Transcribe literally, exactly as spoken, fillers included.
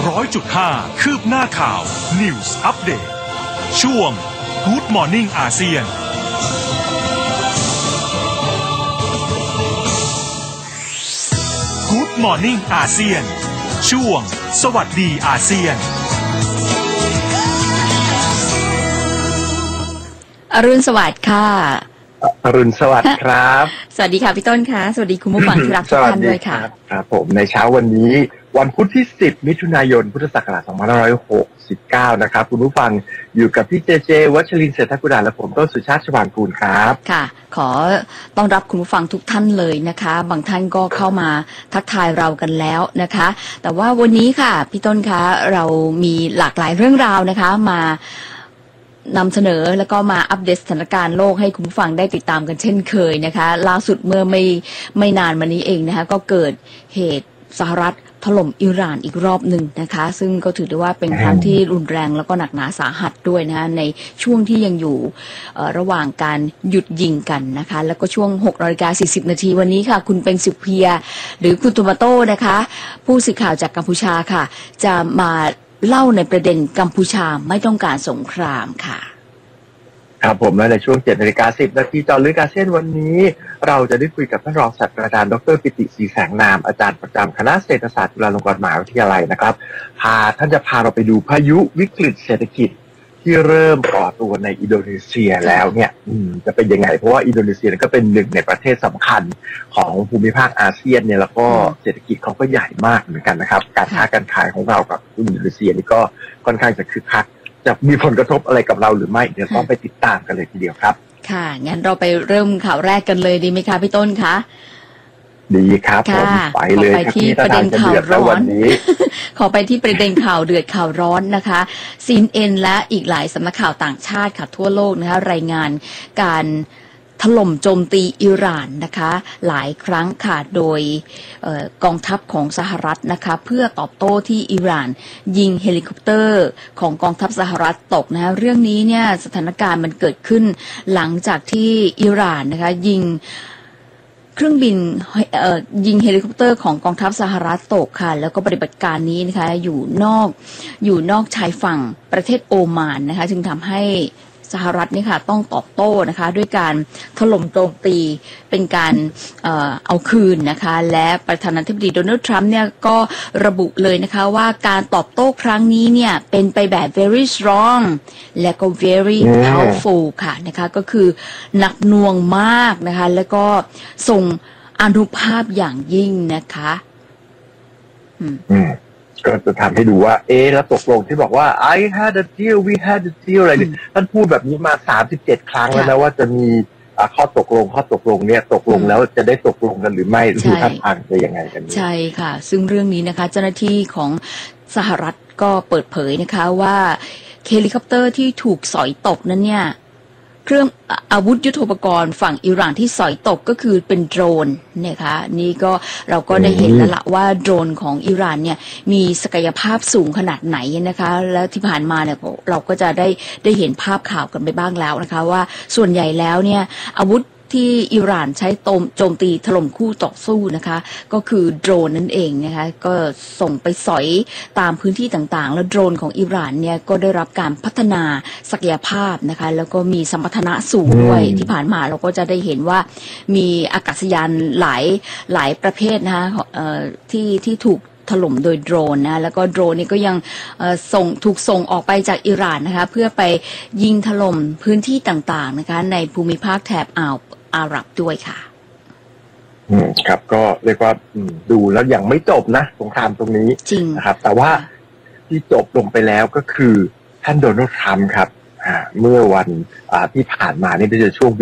ร้อยจุดห้า คืบหน้าข่าว News Update ช่วง Good Morning อาเซียนGood Morning อาเซียนช่วงสวัสดีอาเซียนอรุณสวัสดิ์ค่ะอรุณสวัสดิ์ครับสวัสดีค่ะพี่ต้นค่ะสวัสดีคุณผู้ฟังที่รักทุกท่านด้วยค่ะครับผมในเช้าวันนี้วันพุธที่สิบมิถุนายนพุทธศักราชสองพันห้าร้อยหกสิบเก้านะครับคุณผู้ฟังอยู่กับพี่เจเจวัชรินทร์เศรษฐกุลาและผมต้นสุชาติชวางกูลครับค่ะขอต้อนรับคุณผู้ฟังทุกท่านเลยนะคะบางท่านก็เข้ามาทักทายเรากันแล้วนะคะแต่ว่าวันนี้ค่ะพี่ต้นคะเรามีหลากหลายเรื่องราวนะคะมานำเสนอแล้วก็มาอัปเดตสถานการณ์โลกให้คุณผู้ฟังได้ติดตามกันเช่นเคยนะคะล่าสุดเมื่อไม่ไม่นานมานี้เองนะคะก็เกิดเหตุสหรัฐถล่มอิหร่านอีกรอบหนึ่งนะคะซึ่งก็ถือได้ว่าเป็นครั้งที่รุนแรงแล้วก็หนักหนาสาหัสด้วยนะคะในช่วงที่ยังอยู่ระหว่างการหยุดยิงกันนะคะแล้วก็ช่วง หกนาฬิกาสี่สิบนาทีวันนี้ค่ะคุณเป็งสุเพียหรือคุณตุมาโต้นะคะผู้สื่อข่าวจากกัมพูชาค่ะจะมาเล่าในประเด็นกัมพูชาไม่ต้องการสงครามค่ะครับผมและในช่วง เจ็ดนาฬิกาสิบนาทีเจาะลึกอาเซียนวันนี้เราจะได้คุยกับท่านรองศาสตราจารย์ดรปิติศรีแสงนามอาจารย์ประจำคณะเศรษฐศาสตร์จุฬาลงกรณ์มหาวิทยาลัยนะครับพาท่านจะพาเราไปดูพายุวิกฤตเศรษฐกิจที่เริ่มก่อตัวในอินโดนีเซียแล้วเนี่ยจะเป็นยังไงเพราะว่าอินโดนีเซียก็เป็นหนึ่งในประเทศสำคัญของภูมิภาคอาเซียนเนี่ยแล้วก็เศรษฐกิจเขาก็ใหญ่มากเหมือนกันนะครับการค้าการขายของเรากับอินโดนีเซียนี่ก็ค่อนข้างจะคึกคักจะมีผลกระทบอะไรกับเราหรือไม่เดี๋ยวต้องไปติดตามกันเลยทีเดียวครับค่ะงั้นเราไปเริ่มข่าวแรกกันเลยดีไหมคะพี่ต้นคะดีครับผมไปเลยครับที่ประเด็นข่าวร้อนขอไปที่ประเด็นข่าวเดือดข่าวร้อนนะคะ ซี เอ็น เอ็น และอีกหลายสำนักข่าวต่างชาติค่ะทั่วโลกนะคะรายงานการถล่มโจมตีอิหร่านนะคะหลายครั้งค่ะโดยเอ่อกองทัพของสหรัฐนะคะเพื่อตอบโต้ที่อิหร่านยิงเฮลิคอปเตอร์ของกองทัพสหรัฐตกนะคะเรื่องนี้เนี่ยสถานการณ์มันเกิดขึ้นหลังจากที่อิหร่านนะคะยิงเครื่องบินเอ่อยิงเฮลิคอปเตอร์ของกองทัพสหรัฐตกค่ะแล้วก็ปฏิบัติการนี้นะคะอยู่นอกอยู่นอกชายฝั่งประเทศโอมานนะคะจึงทำให้สหรัฐนี่ค่ะต้องตอบโต้นะคะด้วยการถล่มโจมตีเป็นการเอ่อเอาคืนนะคะและประธานาธิบดีโดนัลด์ทรัมป์เนี่ยก็ระบุเลยนะคะว่าการตอบโต้ครั้งนี้เนี่ยเป็นไปแบบ very strong และก็ very powerful ค่ะนะคะก็คือหนักหน่วงมากนะคะแล้วก็ทรงอานุภาพอย่างยิ่งนะคะอืมก็จะทำให้ดูว่าเอ๊ะแล้วตกลงที่บอกว่า I had a deal we had a deal อะไรเนี่ยท่านพูดแบบนี้มาสามสิบเจ็ดครั้งแล้วนะว่าจะมีข้อตกลงข้อตกลงเนี่ยตกลงแล้วจะได้ตกลงกันหรือไม่หรือท่านอ่านจะยังไงกันใช่ค่ะซึ่งเรื่องนี้นะคะเจ้าหน้าที่ของสหรัฐก็เปิดเผยนะคะว่าเฮลิคอปเตอร์ที่ถูกสอยตกนั้นเนี่ยเครื่องอาวุธยุทโธปกรณ์ฝั่งอิหร่านที่สอยตกก็คือเป็นโดรนนะคะนี่ก็เราก็ได้เห็นแล้วละว่าโดรนของอิหร่านเนี่ยมีศักยภาพสูงขนาดไหนนะคะแล้วที่ผ่านมาเนี่ยเราก็จะได้ได้เห็นภาพข่าวกันไปบ้างแล้วนะคะว่าส่วนใหญ่แล้วเนี่ยอาวุธที่อิหร่านใช้โจมตีถล่มคู่ต่อสู้นะคะก็คือโดรนนั่นเองนะคะก็ส่งไปสอยตามพื้นที่ต่างๆแล้วโดรนของอิหร่านเนี่ยก็ได้รับการพัฒนาศักยภาพนะคะแล้วก็มีสมรรถนะสูงด้วยที่ผ่านมาเราก็จะได้เห็นว่ามีอากาศยานหลายหลายประเภทนะคะเอ่อที่ที่ถูกถล่มโดยโดรนนะแล้วก็โดรนนี่ก็ยังส่งถูกส่งออกไปจากอิหร่านนะคะเพื่อไปยิงถล่มพื้นที่ต่างๆนะคะในภูมิภาคแถบอ่าวอาหรับด้วยค่ะอืมครับก็เรียกว่าดูแล้วยังไม่จบนะสงครามตรงนี้จริงนะครับแต่ว่าที่จบลงไปแล้วก็คือท่านโดนัลด์ทรัมป์ครับเมื่อวันที่ผ่านมานี่เป็นช่วง